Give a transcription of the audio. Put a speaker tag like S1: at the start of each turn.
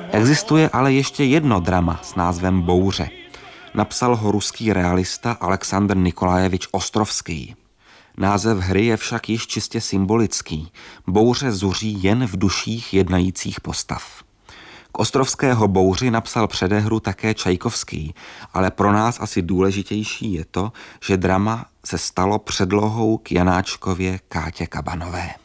S1: Existuje ale ještě jedno drama s názvem Bouře. Napsal ho ruský realista Aleksandr Nikolajevič Ostrovský. Název hry je však již čistě symbolický. Bouře zuří jen v duších jednajících postav. K Ostrovského Bouři napsal předehru také Čajkovský, ale pro nás asi důležitější je to, že drama se stalo předlohou k Janáčkově Kátě Kabanové.